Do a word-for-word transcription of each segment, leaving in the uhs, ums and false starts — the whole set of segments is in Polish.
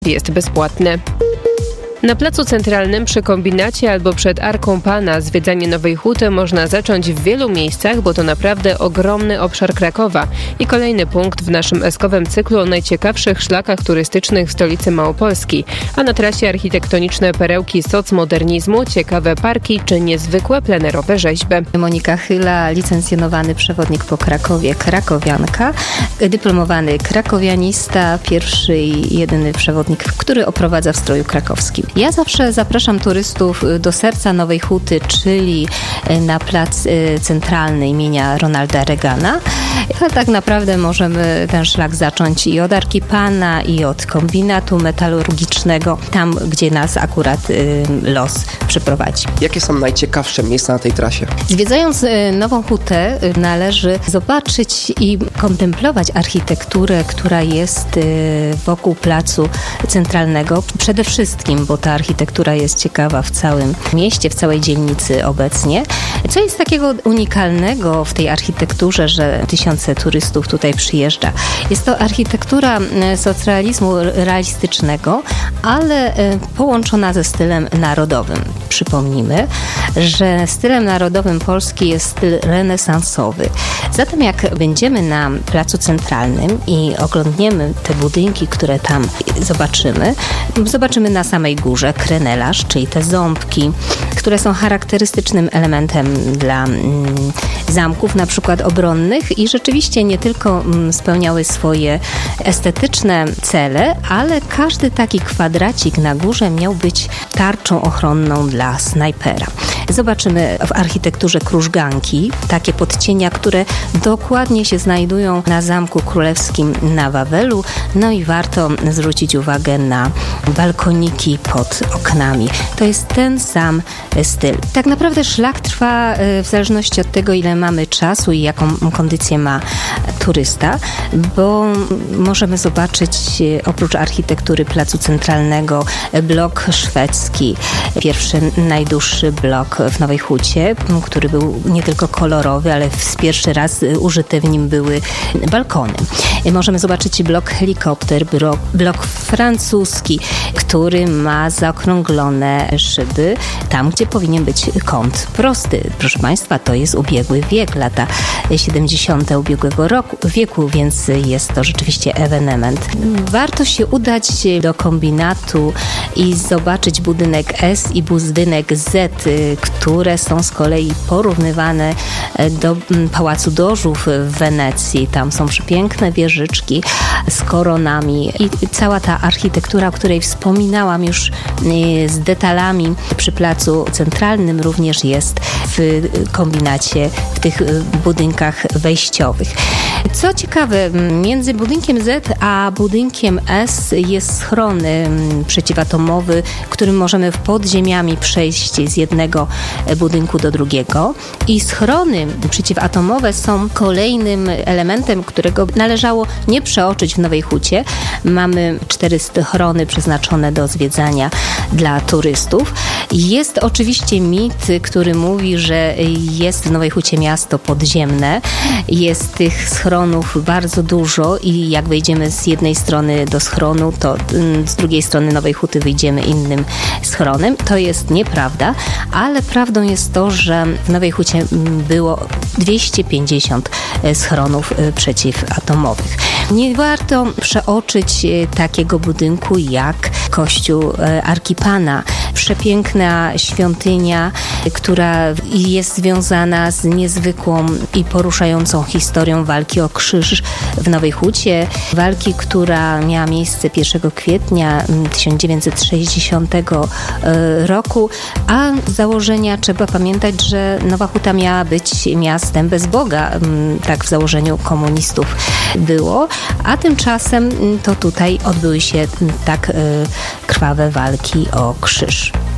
jest bezpłatny. Na Placu Centralnym przy kombinacie albo przed Arką Pana zwiedzanie Nowej Huty można zacząć w wielu miejscach, bo to naprawdę ogromny obszar Krakowa i kolejny punkt w naszym eskowym cyklu o najciekawszych szlakach turystycznych w stolicy Małopolski, a na trasie architektoniczne perełki socmodernizmu, ciekawe parki czy niezwykłe plenerowe rzeźby. Monika Chyla, licencjonowany przewodnik po Krakowie, krakowianka, dyplomowany krakowianista, pierwszy i jedyny przewodnik, który oprowadza w stroju krakowskim. Ja zawsze zapraszam turystów do serca Nowej Huty, czyli na plac centralny imienia Ronalda Reagana. Ale tak naprawdę możemy ten szlak zacząć i od Arki Pana, i od kombinatu metalurgicznego, tam gdzie nas akurat y, los przyprowadzi. Jakie są najciekawsze miejsca na tej trasie? Zwiedzając y, Nową Hutę y, należy zobaczyć i kontemplować architekturę, która jest y, wokół placu centralnego. Przede wszystkim, bo ta architektura jest ciekawa w całym mieście, w całej dzielnicy obecnie. Co jest takiego unikalnego w tej architekturze, że tysiące turystów tutaj przyjeżdża? Jest to architektura socrealizmu realistycznego, ale połączona ze stylem narodowym. Przypomnijmy, że stylem narodowym Polski jest styl renesansowy. Zatem jak będziemy na Placu Centralnym i oglądniemy te budynki, które tam zobaczymy, zobaczymy na samej górze krenelarz, czyli te ząbki, które są charakterystycznym elementem dla mm, zamków, na przykład obronnych i rzeczywiście nie tylko mm, spełniały swoje estetyczne cele, ale każdy taki kwadracik na górze miał być tarczą ochronną dla snajpera. Zobaczymy w architekturze krużganki, takie podcienia, które dokładnie się znajdują na Zamku Królewskim na Wawelu. No i warto zwrócić uwagę na balkoniki pod oknami. To jest ten sam styl. Tak naprawdę szlak trwa w zależności od tego, ile mamy czasu i jaką kondycję ma turysta, bo możemy zobaczyć oprócz architektury Placu Centralnego blok szwedzki, pierwszy najdłuższy blok w Nowej Hucie, który był nie tylko kolorowy, ale w pierwszy raz użyte w nim były balkony. Możemy zobaczyć blok helikopter, blok, blok francuski, który ma zaokrąglone szyby, tam gdzie powinien być kąt prosty. Proszę Państwa, to jest ubiegły wiek, lata siedemdziesiąte ubiegłego roku, wieku, więc jest to rzeczywiście ewenement. Warto się udać do kombinatu i zobaczyć budynek S i budynek Z, które są z kolei porównywane do Pałacu Dożów w Wenecji. Tam są przepiękne wieżyczki z koronami i cała ta architektura, o której wspominałam już z detalami przy Placu Centralnym, również jest w kombinacie, w tych budynkach wejściowych. Co ciekawe, między budynkiem Z a budynkiem S jest schron przeciwatomowy, którym możemy podziemiami przejść z jednego budynku do drugiego. I schrony przeciwatomowe są kolejnym elementem, którego należało nie przeoczyć w Nowej Hucie. Mamy cztery schrony przeznaczone do zwiedzania dla turystów. Jest oczywiście mit, który mówi, że jest w Nowej Hucie miasto podziemne. Jest tych schronów bardzo dużo i jak wejdziemy z jednej strony do schronu, to z drugiej strony Nowej Huty wyjdziemy innym schronem. To jest nieprawda, ale prawdą jest to, że w Nowej Hucie było dwieście pięćdziesiąt schronów przeciwatomowych. Nie warto przeoczyć takiego budynku jak kościół Arki Pana. Przepiękna świątynia, która jest związana z niezwykłą i poruszającą historią walki o krzyż w Nowej Hucie. Walki, która miała miejsce pierwszego kwietnia tysiąc dziewięćset sześćdziesiątego roku, a z założenia trzeba pamiętać, że Nowa Huta miała być miastem bez Boga. Tak w założeniu komunistów było, a tymczasem to tutaj odbyły się tak krwawe walki o krzyż.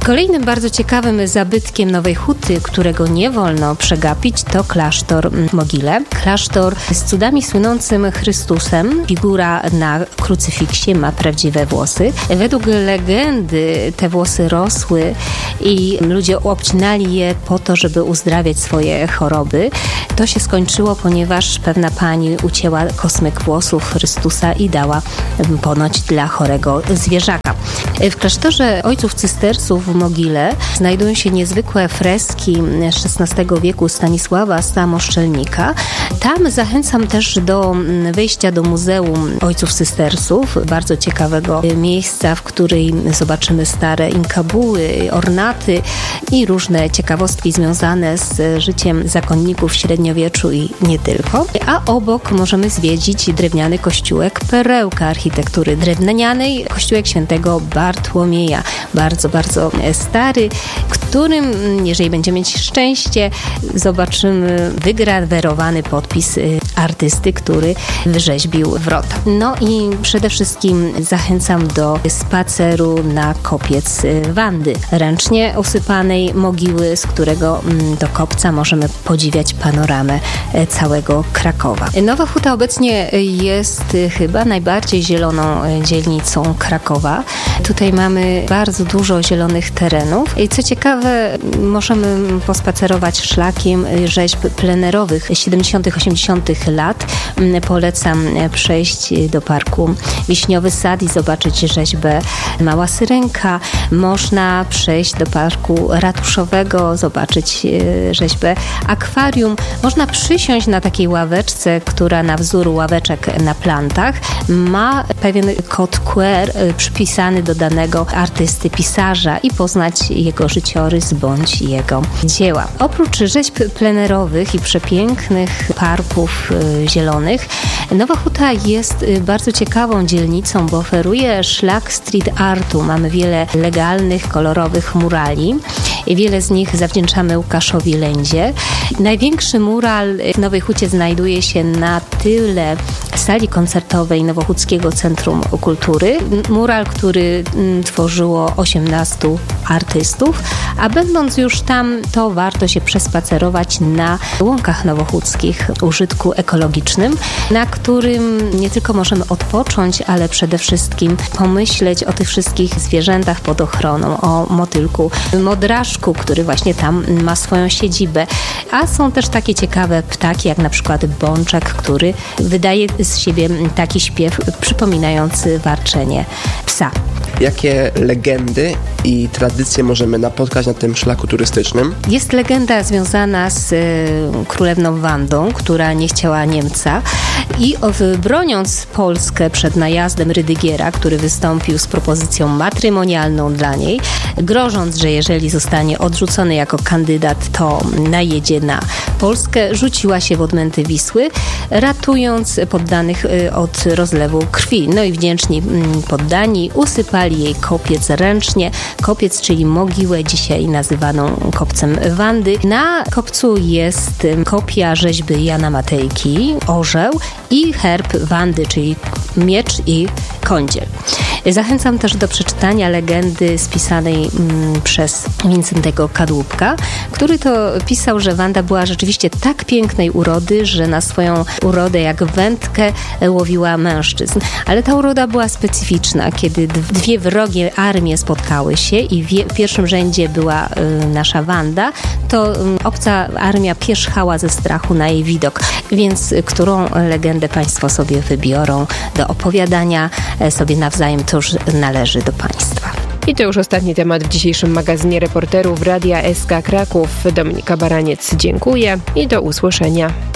Kolejnym bardzo ciekawym zabytkiem Nowej Huty, którego nie wolno przegapić, to klasztor w Mogile. Klasztor z cudami słynącym Chrystusem. Figura na krucyfiksie ma prawdziwe włosy. Według legendy te włosy rosły i ludzie obcinali je po to, żeby uzdrawiać swoje choroby. To się skończyło, ponieważ pewna pani ucięła kosmyk włosów Chrystusa i dała ponoć dla chorego zwierzaka. W klasztorze ojców cystersów w Mogile znajdują się niezwykłe freski z szesnastego wieku Stanisława Samoszczelnika. Tam zachęcam też do wejścia do Muzeum Ojców Cystersów, bardzo ciekawego miejsca, w którym zobaczymy stare inkabuły, ornaty i różne ciekawostki związane z życiem zakonników w średniowieczu i nie tylko. A obok możemy zwiedzić drewniany kościółek, perełka architektury drewnianej, kościółek świętego Bartłomieja. Bardzo, bardzo stary, którym, jeżeli będziemy mieć szczęście, zobaczymy wygrawerowany podpis artysty, który wyrzeźbił wrota. No i przede wszystkim zachęcam do spaceru na kopiec Wandy, ręcznie usypanej mogiły, z którego do kopca możemy podziwiać panoramę całego Krakowa. Nowa Huta obecnie jest chyba najbardziej zieloną dzielnicą Krakowa. Tutaj mamy bardzo dużo zielonych terenów i co ciekawe, możemy pospacerować szlakiem rzeźb plenerowych siedemdziesiątych, osiemdziesiątych lat. Polecam przejść do parku Wiśniowy Sad i zobaczyć rzeźbę Mała Syrenka. Można przejść do parku ratuszowego, zobaczyć rzeźbę akwarium. Można przysiąść na takiej ławeczce, która na wzór ławeczek na plantach ma pewien kod Q R przypisany do danego artysty, pisarza i poznać jego życiorys bądź jego dzieła. Oprócz rzeźb plenerowych i przepięknych parków y, zielonych, Nowa Huta jest y, bardzo ciekawą dzielnicą, bo oferuje szlak street artu. Mamy wiele legalnych, kolorowych murali i wiele z nich zawdzięczamy Łukaszowi Lędzie. Największy mural w Nowej Hucie znajduje się na tyle sali koncertowej Nowochódzkiego Centrum Kultury. Mural, który mm, tworzyło osiemnastu artystów, a będąc już tam, to warto się przespacerować na łąkach nowochódzkich użytku ekologicznym, na którym nie tylko możemy odpocząć, ale przede wszystkim pomyśleć o tych wszystkich zwierzętach pod ochroną, o motylku modraszku, który właśnie tam ma swoją siedzibę. A są też takie ciekawe ptaki, jak na przykład bączek, który wydaje z siebie taki śpiew przypominający warczenie psa. Jakie legendy i tradycje możemy napotkać na tym szlaku turystycznym? Jest legenda związana z y, królewną Wandą, która nie chciała Niemca i broniąc Polskę przed najazdem Rydygiera, który wystąpił z propozycją matrymonialną dla niej, grożąc, że jeżeli zostanie odrzucony jako kandydat, to najedzie na Polskę, rzuciła się w odmęty Wisły, ratując poddanych y, od rozlewu krwi. No i wdzięczni y, poddani usypali jej kopiec ręcznie. Kopiec, czyli mogiłę, dzisiaj nazywaną kopcem Wandy. Na kopcu jest kopia rzeźby Jana Matejki, orzeł i herb Wandy, czyli miecz i kądziel. Zachęcam też do przeczytania legendy spisanej mm, przez Wincentego Kadłubka, który to pisał, że Wanda była rzeczywiście tak pięknej urody, że na swoją urodę jak wędkę łowiła mężczyzn. Ale ta uroda była specyficzna, kiedy dwie wrogie armie spotkały się i w pierwszym rzędzie była y, nasza Wanda, to y, obca armia pierzchała ze strachu na jej widok. Więc y, którą legendę Państwo sobie wybiorą do opowiadania y, sobie nawzajem, to już należy do Państwa. I to już ostatni temat w dzisiejszym magazynie reporterów Radia S K Kraków. Dominika Baraniec, dziękuję i do usłyszenia.